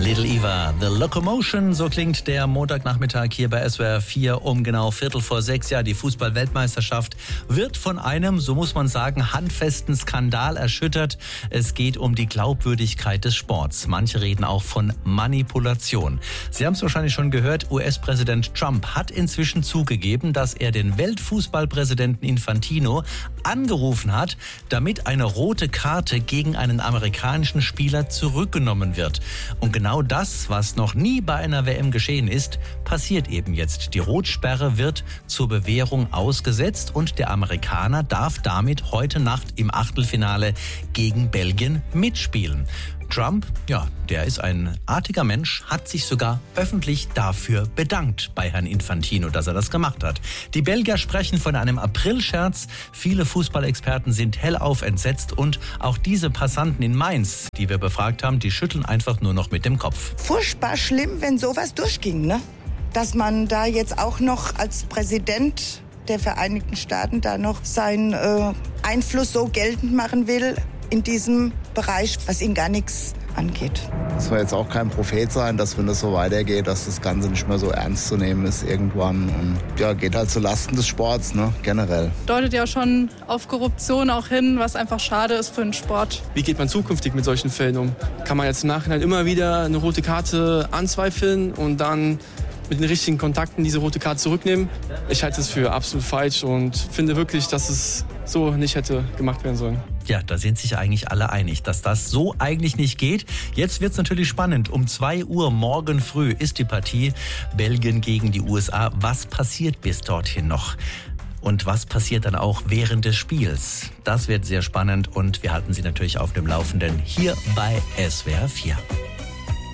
Little Eva, The Locomotion, so klingt der Montagnachmittag hier bei SWR 4 um genau 5:45. Ja, die Fußball-Weltmeisterschaft wird von einem, so muss man sagen, handfesten Skandal erschüttert. Es geht um die Glaubwürdigkeit des Sports. Manche reden auch von Manipulation. Sie haben es wahrscheinlich schon gehört, US-Präsident Trump hat inzwischen zugegeben, dass er den Weltfußballpräsidenten Infantino angerufen hat, damit eine rote Karte gegen einen amerikanischen Spieler zurückgenommen wird. Und genau das, was noch nie bei einer WM geschehen ist, passiert eben jetzt. Die Rotsperre wird zur Bewährung ausgesetzt und der Amerikaner darf damit heute Nacht im Achtelfinale gegen Belgien mitspielen. Trump, ja, der ist ein artiger Mensch, hat sich sogar öffentlich dafür bedankt bei Herrn Infantino, dass er das gemacht hat. Die Belgier sprechen von einem Aprilscherz. Viele Fußballexperten sind hellauf entsetzt und auch diese Passanten in Mainz, die wir befragt haben, die schütteln einfach nur noch mit dem Kopf. Furchtbar schlimm, wenn sowas durchging, ne? Dass man da jetzt auch noch als Präsident der Vereinigten Staaten da noch seinen Einfluss so geltend machen will in diesem Bereich, was ihn gar nichts angeht. Es soll jetzt auch kein Prophet sein, dass wenn das so weitergeht, dass das Ganze nicht mehr so ernst zu nehmen ist irgendwann. Und ja, geht halt zu Lasten des Sports, ne, generell. Deutet ja schon auf Korruption auch hin, was einfach schade ist für den Sport. Wie geht man zukünftig mit solchen Fällen um? Kann man jetzt im Nachhinein immer wieder eine rote Karte anzweifeln und dann mit den richtigen Kontakten diese rote Karte zurücknehmen? Ich halte es für absolut falsch und finde wirklich, dass es so nicht hätte gemacht werden sollen. Ja, da sind sich eigentlich alle einig, dass das so eigentlich nicht geht. Jetzt wird's natürlich spannend. Um 2 Uhr morgen früh ist die Partie Belgien gegen die USA. Was passiert bis dorthin noch? Und was passiert dann auch während des Spiels? Das wird sehr spannend und wir halten Sie natürlich auf dem Laufenden hier bei SWR 4.